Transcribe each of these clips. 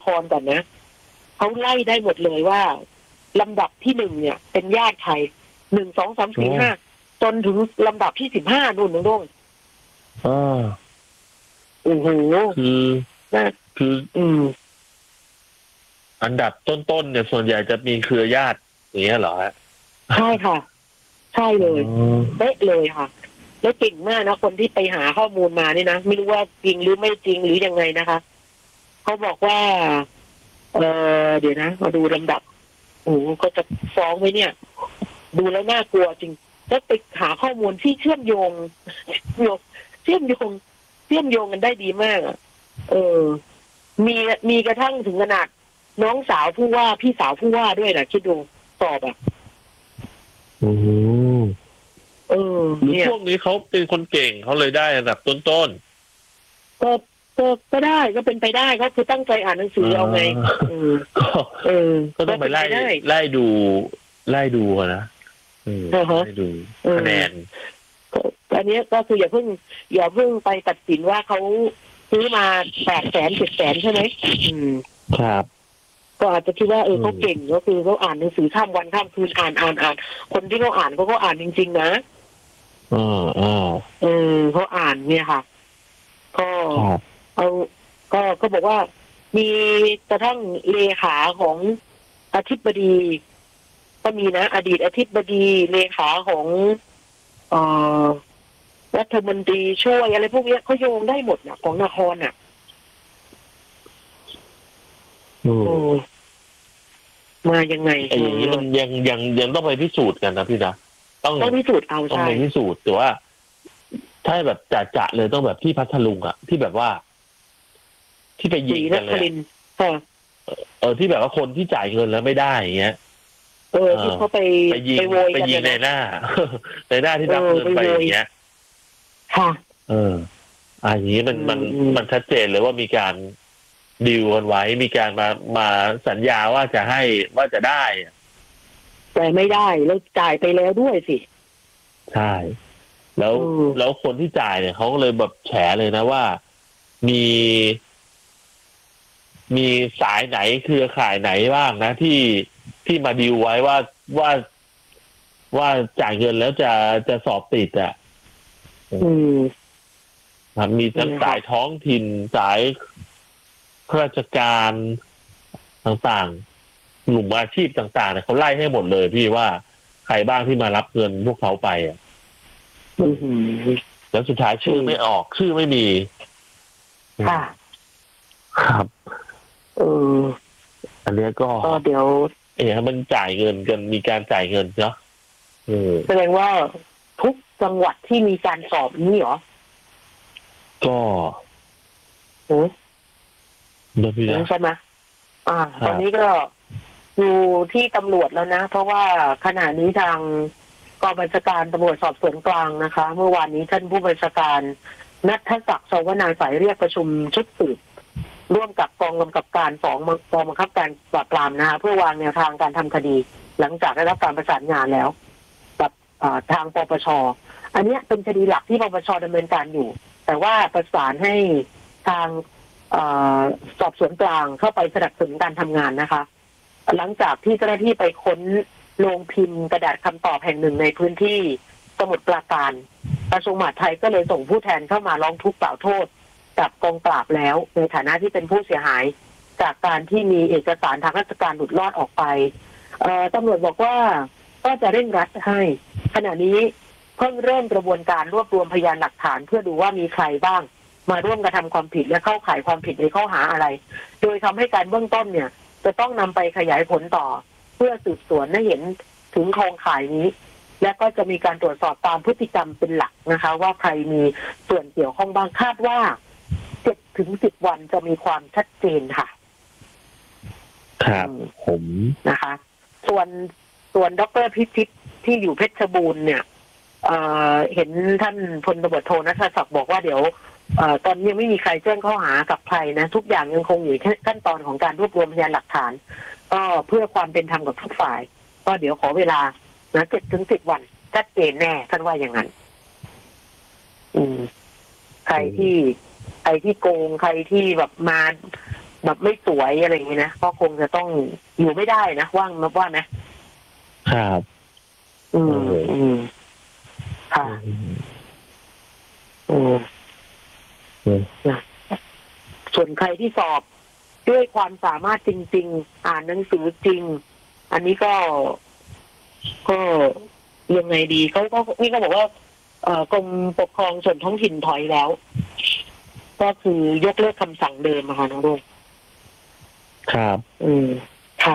รก่อนนะเขาไล่ได้หมดเลยว่าลำดับที่1เนี่ยเป็นญาติใคร1 2 3 4 5จนถึงลำดับที่15นู่นน้องโอ้โหคืออันดับต้นๆเนี่ยส่วนใหญ่จะมีเครือญาติอย่างเงี้ยเหรอฮะใช่ค่ะใช่เลยเป๊ะเลยค่ะแล้วเก่งมากนะคนที่ไปหาข้อมูลมานี่นะไม่รู้ว่าจริงหรือไม่จริงหรือยังไงนะคะเขาบอกว่าเดี๋ยวนะมาดูลำดับโอ้ก็จะฟ้องไว้เนี่ยดูแล้วน่ากลัวจริงแล้วไปหาข้อมูลที่เชื่อมโยงกันได้ดีมากอ่ะมีกระทั่งถึงขนาดน้องสาวผู้ว่าพี่สาวผู้ว่าด้วยนะคิดดูสอบอ่ะหรือช่วงนี้เขาเป็นคนเก่งเขาเลยได้อันดับต้นก็ได้ก็เป็นไปได้ก็คือตั้งใจอ่านหนังสือเอาไงก็ต้องไปไล่ดูนะไล่ดูคะแนนอันนี้ก็คืออย่าเพิ่งไปตัดสินว่าเขาซื้อมา800,000 700,000ใช่ไหมครับก็อาจจะคิดว่าเขาเก่งก็คือเขาอ่านหนังสือข้ามวันข้ามคืนอ่านคนที่เขาอ่านเขาอ่านจริงๆนะเขาอ่านเนี่ยค่ะก็บอกว่ามีกระทั่งเลขาของอธิบดีก็มีนะอดีตอธิบดีเลขาของรัฐมนตรีช่วยอะไรพวกนี้เขาโยงได้หมดนะของนครน่ะมายังไงอย่างนี้มันยังต้องไปพิสูจน์กันนะพี่นะต้องพิสูจน์เอาใช่ต้องไปพิสูจน์แต่ว่าถ้าแบบจะเลยต้องแบบที่พัทลุงอ่ะที่แบบว่าที่ไปยิงกันเลยที่แบบว่าคนที่จ่ายเงินแล้วไม่ได้อย่างเงี้ยที่เขาไปยิงในหน้าที่รับเงินไปอย่างเงี้ยค่ะอย่างนี้มันชัดเจนเลยว่ามีการดีลกันไว้มีการมาสัญญาว่าจะได้แต่ไม่ได้แล้วจ่ายไปแล้วด้วยสิใช่แล้วคนที่จ่ายเนี่ยเขาก็เลยแบบแฉเลยนะว่ามีสายไหนเครือข่ายไหนบ้างนะที่มาดีลไว้ว่าจ่ายเงินแล้วจะสอบติดมีทั้งสายท้องถิ่นสายข้าราชการต่างๆกลุ่มอาชีพต่างๆเนี่ยเขาไล่ให้หมดเลยพี่ว่าใครบ้างที่มารับเงินพวกเขาไปแล้วสุดท้ายชื่อไม่ออกชื่อไม่มีค่ะครับอันนี้ก็เดี๋ยวมันจ่ายเงินกันมีการจ่ายเงินเนาะแสดงว่าทุกจังหวัดที่มีการสอบนี่เหรอก็ใช่ไหมตอนนี้ก็อยู่ที่ตำรวจแล้วนะเพราะว่าขณะนี้ทางกองบัญชาการตำรวจสอบสวนกลางนะคะเมื่อวานนี้ท่านผู้บัญชาการณัฐศักดิ์ สวนาสายเรียกประชุมชุดสืบร่วมกับกองกำกับการ2กองบังคับการปราบปรามนะคะเพื่อวางแนวทางการทำคดีหลังจากได้รับการประสานงานแล้วกับทางปปช.อันนี้เป็นคดีหลักที่ปปช.ดำเนินการอยู่แต่ว่าประสานให้ทางสอบสวนกลางเข้าไปสนับสนุนการทำงานนะคะหลังจากที่เจ้าหน้าที่ไปค้นโรงพิมพ์กระดาษคำตอบแห่งหนึ่งในพื้นที่สมุทรปราการกระทรวงมหาดไทยก็เลยส่งผู้แทนเข้ามาร้องทุกข์กล่าวโทษกับกองปราบแล้วในฐานะที่เป็นผู้เสียหายจากการที่มีเอกสารทางราชการหลุดรอดออกไปตำรวจบอกว่าก็จะเร่งรัดให้ขณะนี้เพิ่งเริ่มกระบวนการรวบรวมพยานหลักฐานเพื่อดูว่ามีใครบ้างมาร่วมกระทำความผิดและเข้าข่ายความผิดในข้อหาอะไรโดยทำให้การเบื้องต้นเนี่ยจะต้องนำไปขยายผลต่อเพื่อสืบสวนให้เห็นถึงโครงข่ายนี้และก็จะมีการตรวจสอบตามพฤติกรรมเป็นหลักนะคะว่าใครมีส่วนเกี่ยวข้องบ้างคาดว่า7 ถึง 10 วันจะมีความชัดเจนค่ะครับผมนะคะส่วนดร.พิชิตที่อยู่เพชรบูรณ์เนี่ยเห็นท่านพลตำรวจโทณัฐศักดิ์บอกว่าเดี๋ยวตอนนี้ยังไม่มีใครแจ้งข้อหากับใครนะทุกอย่างยังคงอยู่ขั้นตอนของการรวบรวมพยานหลักฐานก็เพื่อความเป็นธรรมกับทุกฝ่ายก็เดี๋ยวขอเวลา7 ถึง 10 วันชัดเจนแน่ท่านว่าอย่างนั้นใครที่โกงใครที่แบบมาแบบไม่สวยอะไรอย่างนี้นะก็คงจะต้องอยู่ไม่ได้นะว่านะครับค่ะส่วนใครที่สอบด้วยความสามารถจริงๆอ่านหนังสือจริงอันนี้ก็ยังไงดีเขานี่ก็บอกว่ากรมปกครองส่วนท้องถิ่นถอยแล้วก็คือยกเลิกคำสั่งเดิมค่ะน้องรุ่งครับค่ะ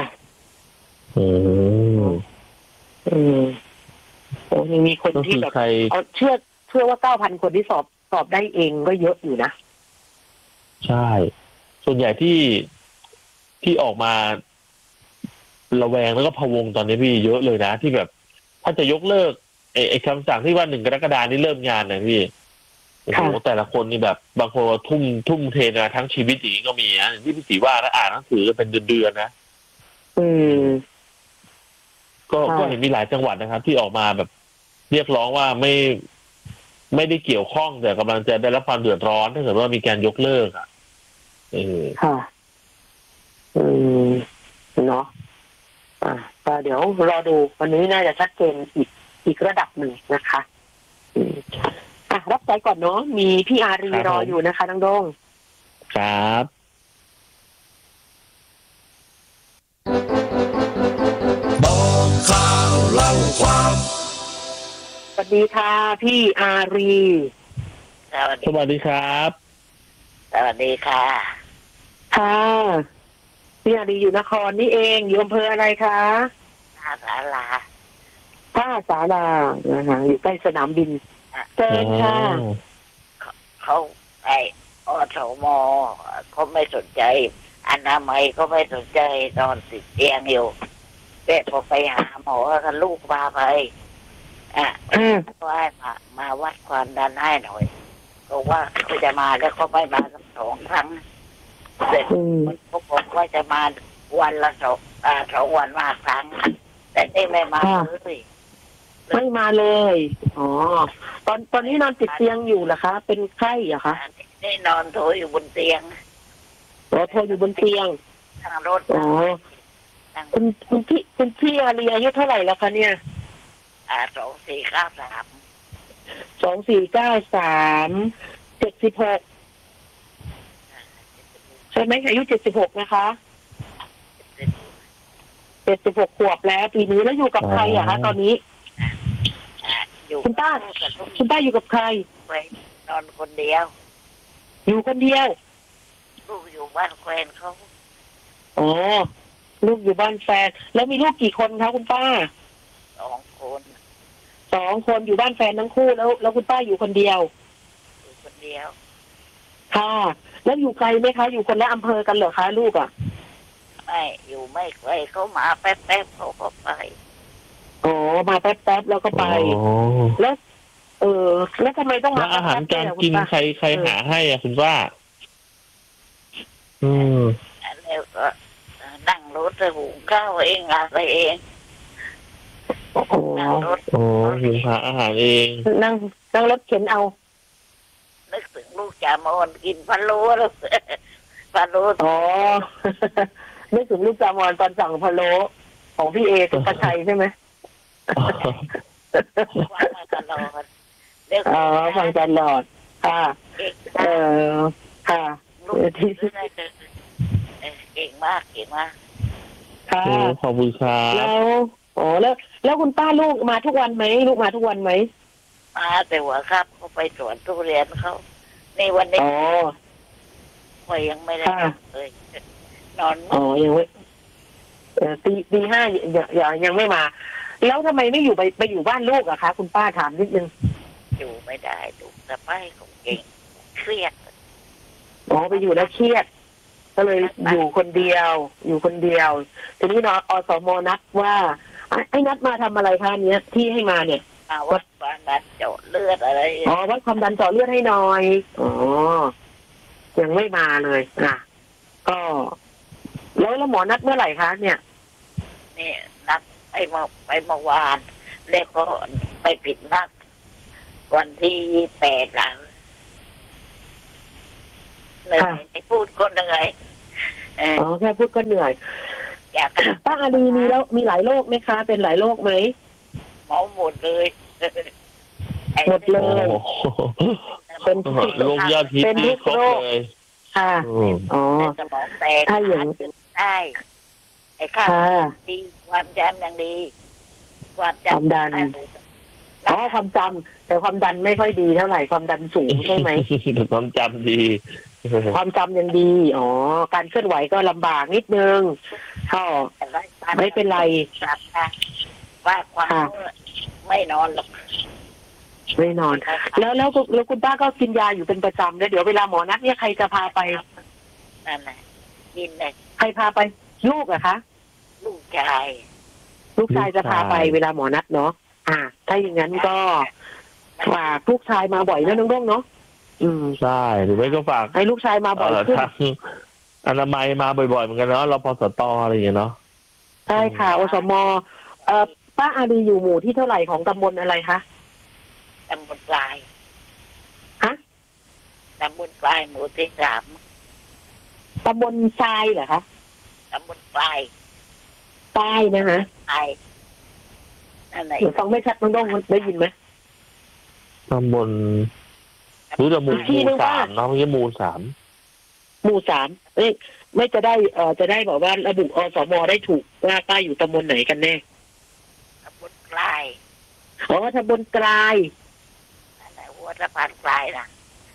โอ้ยังมีคนที่แบบเชื่อว่า 9,000 คนที่สอบได้เองก็เยอะอยู่นะใช่ส่วนใหญ่ที่ออกมาระแวงแล้วก็พะวงตอนนี้พี่เยอะเลยนะที่แบบถ้าจะยกเลิกไอ้คำสั่งที่ว่า1 กรกฎาคมนี่เริ่มงานนะพี่โอ้โหแต่ละคนนี่แบบบางคนทุ่มเทนะทั้งชีวิตอย่างนี้ก็มีนะที่พี่ศรีว่าแล้วอ่านหนังสือเป็นเดือนๆนะก็เห็นมีหลายจังหวัดนะครับที่ออกมาแบบเรียกร้องว่าไม่ได้เกี่ยวข้องแต่กำลังจะได้รับความเดือดร้อนถ้าเกิดว่ามีการยกเลิกค่ะเนาะก็เดี๋ยวรอดูวันนี้น่าจะชัดเจนอีกระดับหนึ่งนะคะรับสายก่อนเนาะมีพี่อารีรออยู่นะคะน้องโด่งครับบอกข่าวเล่าความสวัสดีค่ะพี่อารีสวัสดีครับสวัสดีค่ะค่ะพี่อารีอยู่นครนี่เองอยู่อำเภออะไรคะท่าศาลานะคะอยู่ใกล้สนามบินเจอค่ะเขาอสมเขาไม่สนใจอนามัยก็ไม่สนใจนอนติดเตียงอยู่แต่พอไปหาหมอกับลูกพาไปก็ให้มาวัดความดันให้หน่อยก็ว่าเขาจะมาแล้วก็ไม่มาสัก2 ครั้งเสร็จมันก็บอกว่าจะมาวันละ2 วันมาครั้งแต่นี่ไม่มาเลยไม่มาเลยอ๋อตอนนี้นอนติดเตียงอยู่เหรอคะเป็นไข้เหรอคะนี่นอนโถอยู่บนเตียงโถอยู่บนเตียงทางรถอ๋อคุณพี่อารีอายุเท่าไหร่แล้วคะเนี่ย 2493 76ใช่ไหมอายุ76นะคะ76 ขวบแล้วปีนี้แล้วอยู่กับใครอะคะตอนนี้คุณป้าอยู่กับใครนอนคนเดียวอยู่คนเดียวลูกอยู่บ้านแฟนเขาอ๋อลูกอยู่บ้านแฟนแล้วมีลูกกี่คนคะคุณป้า 2 คนอยู่บ้านแฟนทั้งคู่แล้วคุณป้าอยู่คนเดียวค่ะแล้วอยู่ไกลไหมคะอยู่คนละอำเภอกันเหรอคะลูกอ่ะไม่อยู่ไม่ไกลเขามาแป๊บๆเขาก็ไปอ๋อมาแป๊บๆแล้วก็ไปแล้วแล้วทำไมต้องมาอาหารการกินใครหาให้อ่ะคุณป้าแล้วก็นั่งรถจะหุงข้าวเองอะไรเองนั่งรถหุงหาอาหารเองนั่งรถเข็นเอานึกถึงลูกจ่ามอนกินพะโล้แล้วพะโล้นึกถึงลูกจ่ามอนตอนสั่งพะโล้ของพี่เอสุภชัยใช่ไหมฟังมาตลอดฟังตลอดค่ะค่ะที่เก่งมากค่ะขอบคุณครับแล้วคุณป้าลูกมาทุกวันไหมมาแต่ว่าครับเขาไปสวนทุเรียนเขาในวันนี้ก็ยังไม่ได้เลยนอนยังไม่ตี 5ยังไม่มาแล้วทำไมไม่อยู่ไปอยู่บ้านลูกอะคะคุณป้าถามนิดนึงอยู่ไม่ได้ลูกสะใภ้ของเก่งเครียดไปอยู่แล้วเครียดก็เลยอยู่คนเดียวทีนี้อสมนัดว่าไอ้นัดมาทำอะไรคะเนี้ยที่ให้มาเนี่ยวัดความดันเจาะเลือดอะไรวัดความดันเจาะเลือดให้หน่อยยังไม่มาเลยก็แล้วหมอนัดเมื่อไหร่คะเนี่ยนี่นัดไปเมื่อวานแล้วก็ไปผิดนัดวันที่8 หลังเลยไม่พูดคนยังไงอ๋อแค่พูดก็เหนื่อยอยากป้าอารีมีแล้วมีหลายโรคไหมคะ เป็นหลายโรคไหมหมอหมดเลยหมดเลโอ้ย เป็นทุกโรคยอดฮิตเป็นทุนี่กครบโรคเลยค่ะ อ๋อสมองแตกถ้าอย่างได้ไอ้ข้าวค่ะดีความจำยังดีความความดัน อ๋อความจำแต่ความดันไม่ค่อยดีเท่าไหร่ความดันสูงใช่ไหมความจำดีความจำยังดี อ๋อ การเคลื่อนไหวก็ลำบากนิดนึงก็ไม่เป็นไรครับค่ะว่าความไม่นอนหรอกไม่นอน แล้วคุณป้าก็กินยาอยู่เป็นประจำแล้วเดี๋ยวเวลาหมอนัดเนี่ยใครจะพาไปนั่นแหละกินเลยใครพาไปลูกเหรอคะลูกชายลูกชายจะพาไปเวลาหมอนัดเนาะถ้าอย่างนั้นก็ฝากลูกชายมาบ่อยนะน้องด้งเนาะใช่หรือไม่ก็ฝากให้ลูกชายมาบ่อยขึ้นทางอนามัยมาบ่อยๆเหมือนกันเนาะรพสตอะไรอย่างเงี้ยเนาะใช่ค่ะอสมป้าอารีอยู่หมู่ที่เท่าไหร่ของตำบลอะไรคะตำบลปลายฮะตำบลปลายหมู่ที่ 3 ตำบลทรายเหรอคะตำบลปลายใต้นะคะปลายนั่นแหละฟังไม่ชัดน้องด้งได้ยินไหมตำบลรู้แต่หมู่สามเนาะไม่ใช่หมู่3 หมู่ 3ไม่จะได้จะได้บอกว่าระบุอสมได้ถูกว่าป้าอยู่ตำบลไหนกันแน่ตำบลปลายอ๋อตำบลกลายนั่นแหละหัวสะพานปลายนะ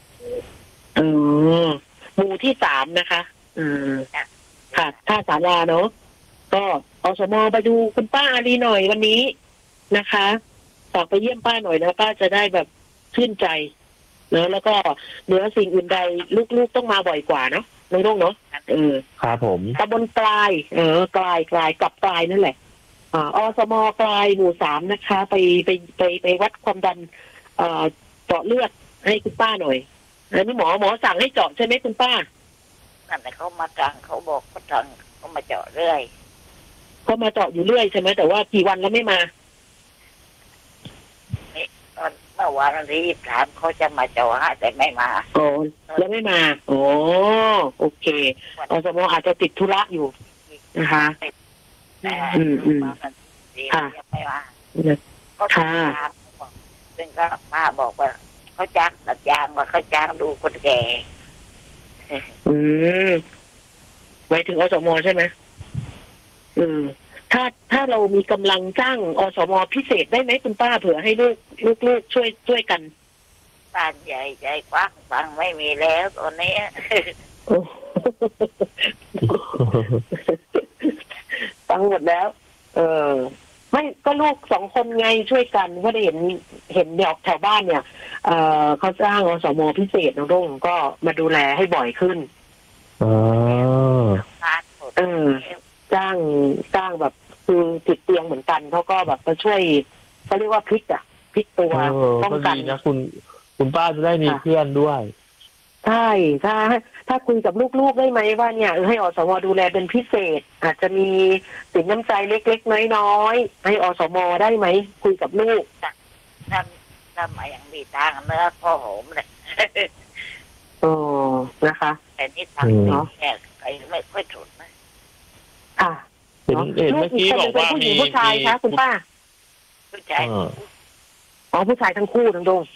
หมู่ที่ 3นะคะค่ะท่าศาลาเนาะก็อสมไปดูคุณป้าอารีหน่อยวันนี้นะคะฝากไปเยี่ยมป้าหน่อยนะป้าจะได้แบบชื่นใจเนอะแล้วก็เหนือสิ่งอื่นใดลูกๆต้องมาบ่อยกว่าเนาะน้องๆเนาะครับผมตำบลกลายกลายกับกลายนั่นแหละอสมกลายหมู่ 3นะคะไปวัดความดันเจาะเลือดให้คุณป้าหน่อยอันนี้หมอสั่งให้เจาะใช่ไหมคุณป้านั่นแต่เขามาจังเขาบอกเขาจังเขามาเจาะเรื่อยเขามาเจาะอยู่เรื่อยใช่ไหมแต่ว่ากี่วันแล้วไม่มาเมื่อวานที่23เขาจะมาเจาะให้แต่ไม่มาโอ้แล้วไม่มาโอ้โอเคอสมอาจจะติดธุระอยู่นะคะค่ะไม่มาก็ค่ะซึ่งก็ป้าบอกว่าเขาจ้างตัดยางว่าเขาจ้างดูคนแก่ไว้ถึงอสมใช่ไหมถ้าเรามีกำลังจ้างอสมพิเศษได้ไหมคุณป้าเผื่อให้ลูกช่วยกันบ้านใหญ่ใจกว้างฟังไม่มีแล้วตอนนี้ฟังหมดแล้วไม่ก็ลูก2 คนไงช่วยกันก็ได้เห็นเด็กแถวบ้านเนี่ยเขาจ้างอสมพิเศษน้องด้งก็มาดูแลให้บ่อยขึ้นจ้างแบบคือติดเตียงเหมือนกันเขาก็แบบมาช่วยเขาเรียกว่าพลิกตัวป้องกันนะคุณป้าจะได้มีเพื่อนด้วยใช่ถ้าคุยกับลูกๆได้ไหมว่าเนี่ยให้อสมดูแลเป็นพิเศษอาจจะมีสินน้ำใจเล็กๆน้อยๆให้อสมได้ไหมคุยกับลูกทำมาอย่างมีทางเนื้อพ่อโหมเลยนะคะแต่นี่ทางเนาะใครไม่ค่อยถูกนะเห็นเมื่อกี้บอกว่ามีผู้ชายคะคุณป้าผู้ชายผู้ชายทั้งคู่ทั้งดง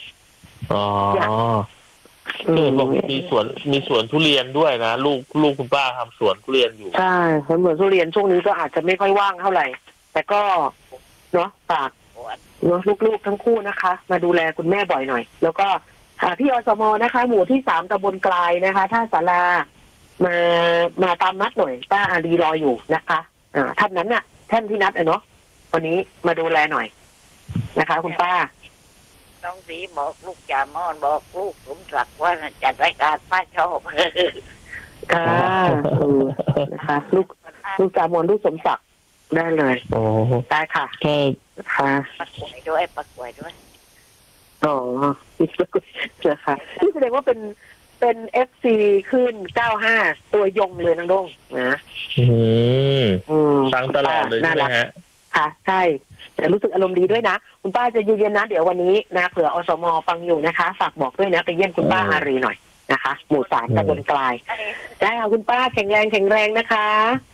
บอกมีสวนทุเรียนด้วยนะลูกคุณป้าทำสวนทุเรียนอยู่ใช่สวนทุเรียนช่วงนี้ก็อาจจะไม่ค่อยว่างเท่าไหร่แต่ก็เนาะฝากเนาะลูกๆทั้งคู่นะคะมาดูแลคุณแม่บ่อยหน่อยแล้วก็พี่อสมนะคะหมู่ที่ 3ตำบลกลายนะคะท่าศาลามาตามนัดหน่อยป้าอารีรออยู่นะคะท่านนั้นน่ะท่านที่นัดเนาะวันนี้มาดูแลหน่อยนะคะคุณป้าน้องสีบอกลูกจ่ามอนบอกลูกสมศักดิ์ว่าจัดรายการป้าชอบค่ะนะคะลูกจ่ามอนลูกสมศักดิ์ได้เลยได้ค่ะค่ะประกวดด้วยนะคะนี่แสดงว่าเป็นFC ขึ้น95ตัวยงเลยน้องด้งนะฟังตลอดเลยใช่ไหมฮะค่ะใช่แต่รู้สึกอารมณ์ดีด้วยนะคุณป้าจะเย็นๆนะเดี๋ยววันนี้นะเผื่ออสมฟังอยู่นะคะฝากบอกด้วยนะไปเยี่ยมคุณป้าอารีหน่อยนะคะ หมู่ 3 ตำบลกลายได้ค่ะคุณป้าแข็งแรงนะคะ